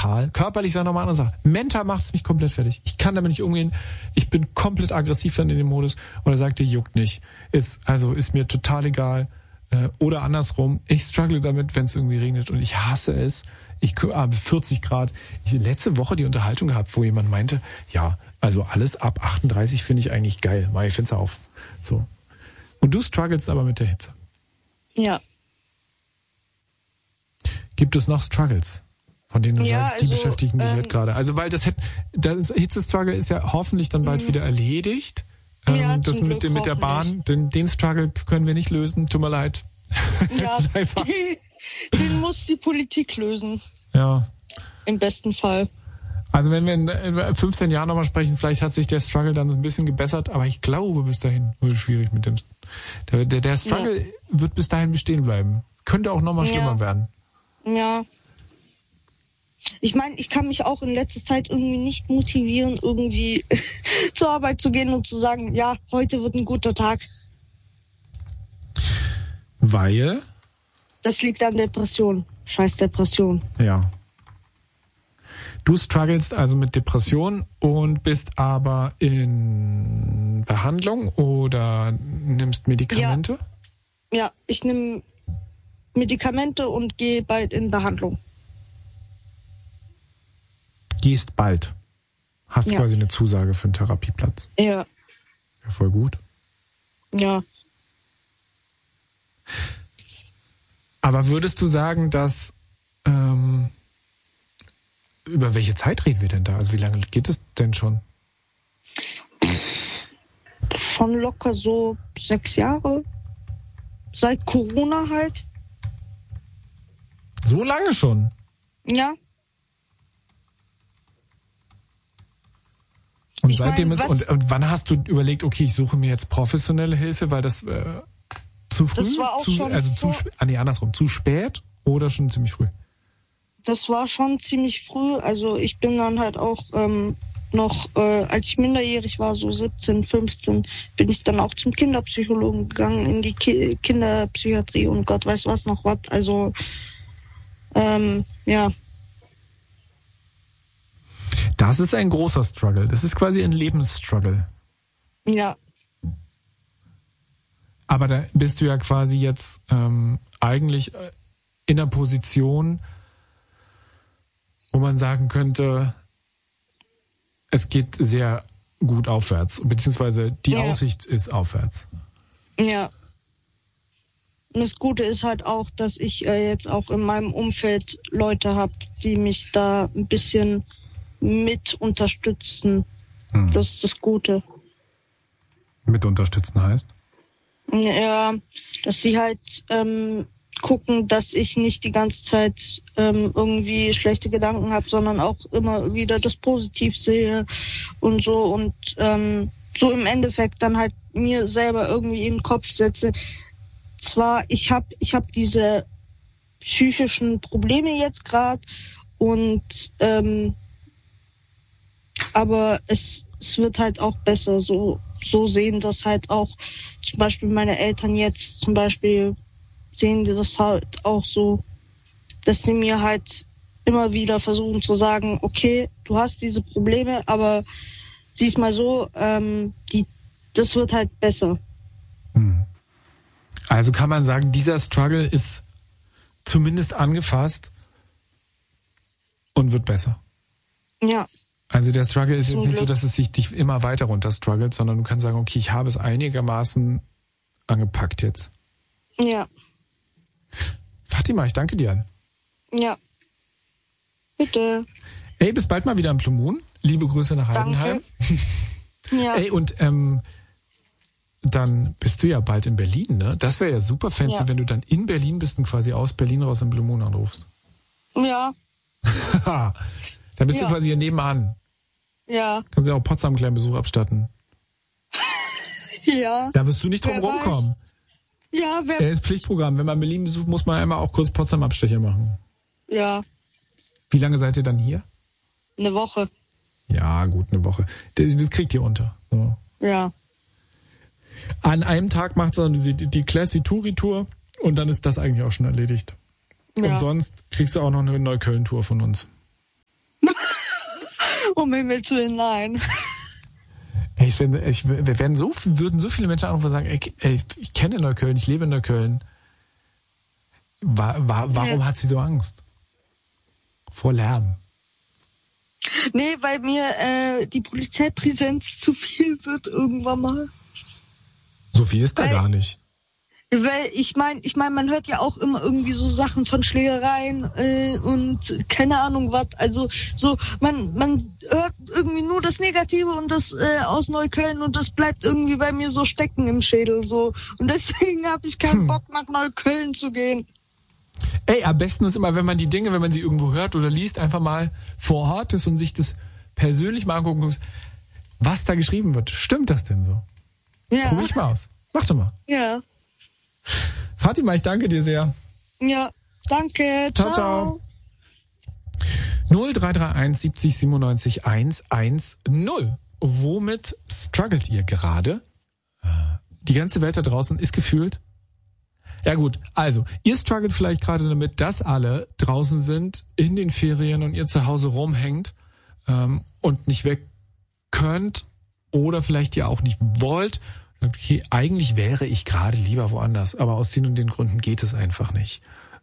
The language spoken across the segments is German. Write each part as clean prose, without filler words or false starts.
mental. Körperlich ist ja nochmal eine andere Sache. Mental macht es mich komplett fertig. Ich kann damit nicht umgehen. Ich bin komplett aggressiv dann in dem Modus. Und er sagte, juckt nicht. Ist mir total egal. Oder andersrum, ich struggle damit, wenn es irgendwie regnet und ich hasse es. Ich habe 40 Grad. Ich habe letzte Woche die Unterhaltung gehabt, wo jemand meinte, ja, also alles ab 38 finde ich eigentlich geil. Mach ich Fenster auf. So. Und du strugglest aber mit der Hitze. Ja. Gibt es noch Struggles, von denen du sagst, die beschäftigen dich halt gerade? Also weil das Hitze-Struggle ist ja hoffentlich dann bald wieder erledigt. Das mit der Bahn, den Struggle können wir nicht lösen. Tut mir leid. Ja, den muss die Politik lösen. Ja. Im besten Fall. Also wenn wir in 15 Jahren nochmal sprechen, vielleicht hat sich der Struggle dann so ein bisschen gebessert, aber ich glaube, bis dahin wird es schwierig mit dem. Der Struggle wird bis dahin bestehen bleiben. Könnte auch nochmal schlimmer werden. Ja. Ich meine, ich kann mich auch in letzter Zeit irgendwie nicht motivieren, irgendwie zur Arbeit zu gehen und zu sagen, ja, heute wird ein guter Tag. Weil? Das liegt an Depression. Scheiß Depression. Ja. Du strugglest also mit Depression und bist aber in Behandlung oder nimmst Medikamente? Ja, ich nehme Medikamente und gehe bald in Behandlung. Gehst bald. Hast quasi eine Zusage für einen Therapieplatz. Ja. Ja, voll gut. Ja. Aber würdest du sagen, dass über welche Zeit reden wir denn da? Also wie lange geht es denn schon? Schon locker so 6 Jahre. Seit Corona halt. So lange schon? Ja. Und seitdem und wann hast du überlegt, okay, ich suche mir jetzt professionelle Hilfe, weil das zu früh? Das war auch zu spät oder schon ziemlich früh? Das war schon ziemlich früh. Also ich bin dann halt auch als ich minderjährig war, so 17, 15, bin ich dann auch zum Kinderpsychologen gegangen, in die Kinderpsychiatrie und Gott weiß was noch was. Also, ja. Das ist ein großer Struggle. Das ist quasi ein Lebensstruggle. Ja. Aber da bist du ja quasi jetzt eigentlich in einer Position, wo man sagen könnte, es geht sehr gut aufwärts, beziehungsweise die Aussicht ist aufwärts. Ja. Und das Gute ist halt auch, dass ich jetzt auch in meinem Umfeld Leute habe, die mich da ein bisschen mit unterstützen. Das ist das Gute. Mit unterstützen heißt? Ja, dass sie halt gucken, dass ich nicht die ganze Zeit irgendwie schlechte Gedanken habe, sondern auch immer wieder das Positiv sehe und so und so im Endeffekt dann halt mir selber irgendwie in den Kopf setze. Zwar, ich hab diese psychischen Probleme jetzt gerade und aber es wird halt auch besser, so sehen das halt auch zum Beispiel meine Eltern jetzt, zum Beispiel sehen die das halt auch so, dass die mir halt immer wieder versuchen zu sagen, okay, du hast diese Probleme, aber sieh's mal so, das wird halt besser. Also kann man sagen, dieser Struggle ist zumindest angefasst und wird besser. Ja. Also der Struggle ist jetzt nicht so, dass es dich immer weiter runter struggelt, sondern du kannst sagen, okay, ich habe es einigermaßen angepackt jetzt. Ja. Fatima, ich danke dir. Ja. Bitte. Ey, bis bald mal wieder im Blue Moon. Liebe Grüße nach Heidenheim. Ja. Ey, und dann bist du ja bald in Berlin, ne? Das wäre ja super fancy, wenn du dann in Berlin bist und quasi aus Berlin raus im Blue Moon anrufst. Ja. Da bist du quasi hier nebenan. Ja. Kannst ja auch Potsdam einen kleinen Besuch abstatten. Ja. Da wirst du nicht drum rumkommen. Ja, ist Pflichtprogramm. Wenn man Berlin besucht, muss man einmal auch kurz Potsdam-Abstecher machen. Ja. Wie lange seid ihr dann hier? Eine Woche. Ja, gut, eine Woche. Das kriegt ihr unter. So. Ja. An einem Tag macht dann die Classy Touri-Tour und dann ist das eigentlich auch schon erledigt. Ja. Und sonst kriegst du auch noch eine Neukölln-Tour von uns. Um Himmels Willen, nein. Ey, würden so viele Menschen anrufen und sagen, ey, ich kenne Neukölln, ich lebe in Neukölln. Warum hat sie so Angst? Vor Lärm. Nee, weil mir die Polizeipräsenz zu viel wird irgendwann mal. So viel ist da gar nicht. Weil ich meine, man hört ja auch immer irgendwie so Sachen von Schlägereien und keine Ahnung was. Also so, man hört irgendwie nur das Negative und das aus Neukölln und das bleibt irgendwie bei mir so stecken im Schädel so. Und deswegen habe ich keinen Bock, nach Neukölln zu gehen. Ey, am besten ist immer, wenn man die Dinge, wenn man sie irgendwo hört oder liest, einfach mal vor Ort ist und sich das persönlich mal angucken muss, was da geschrieben wird. Stimmt das denn so? Ja. Probier ich mal aus. Mach doch mal. Ja. Fatima, ich danke dir sehr. Ja, danke. Ciao, ciao. 0331 70 97 110. Womit struggelt ihr gerade? Die ganze Welt da draußen ist gefühlt. Ja gut, also, ihr struggelt vielleicht gerade damit, dass alle draußen sind in den Ferien und ihr zu Hause rumhängt und nicht weg könnt oder vielleicht ihr auch nicht wollt. Okay, eigentlich wäre ich gerade lieber woanders, aber aus den und den Gründen geht es einfach nicht.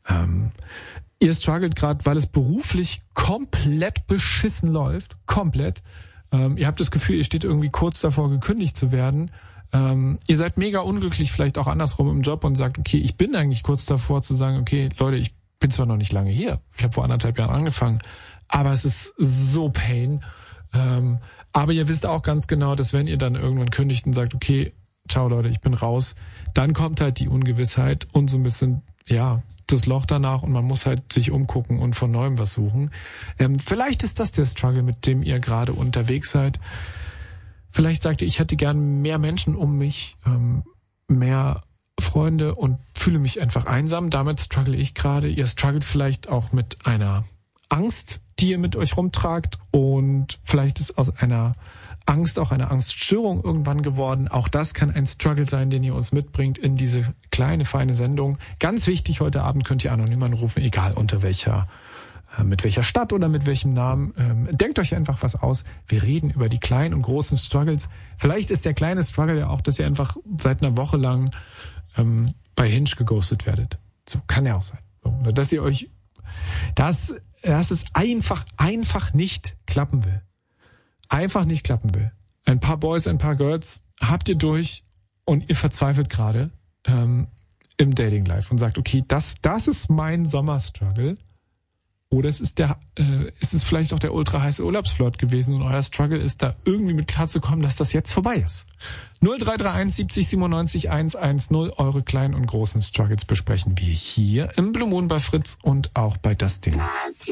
Ihr struggelt gerade, weil es beruflich komplett beschissen läuft. Komplett. Ihr habt das Gefühl, ihr steht irgendwie kurz davor, gekündigt zu werden. Ihr seid mega unglücklich, vielleicht auch andersrum im Job und sagt, okay, ich bin eigentlich kurz davor zu sagen, okay, Leute, ich bin zwar noch nicht lange hier, ich habe vor 1,5 Jahren angefangen, aber es ist so pain. Aber ihr wisst auch ganz genau, dass wenn ihr dann irgendwann kündigt und sagt, okay, ciao Leute, ich bin raus, dann kommt halt die Ungewissheit und so ein bisschen, ja, das Loch danach und man muss halt sich umgucken und von Neuem was suchen. Vielleicht ist das der Struggle, mit dem ihr gerade unterwegs seid. Vielleicht sagt ihr, ich hätte gern mehr Menschen um mich, mehr Freunde und fühle mich einfach einsam. Damit struggle ich gerade. Ihr struggelt vielleicht auch mit einer Angst, die ihr mit euch rumtragt und vielleicht ist aus einer Angst auch eine Angststörung irgendwann geworden. Auch das kann ein Struggle sein, den ihr uns mitbringt in diese kleine, feine Sendung. Ganz wichtig, heute Abend könnt ihr anonym anrufen, egal mit welcher Stadt oder mit welchem Namen. Denkt euch einfach was aus. Wir reden über die kleinen und großen Struggles. Vielleicht ist der kleine Struggle ja auch, dass ihr einfach seit einer Woche lang bei Hinge geghostet werdet. So kann ja auch sein. So, oder dass ihr euch, dass es einfach nicht klappen will. Einfach nicht klappen will. Ein paar Boys, ein paar Girls habt ihr durch und ihr verzweifelt gerade im Dating-Life und sagt, okay, das ist mein Sommerstruggle. Oder es ist vielleicht auch der ultra heiße Urlaubsflirt gewesen und euer Struggle ist da irgendwie mit klarzukommen, dass das jetzt vorbei ist. 0331 70 97 110. Eure kleinen und großen Struggles besprechen wir hier im Blue Moon bei Fritz und auch bei Das Ding.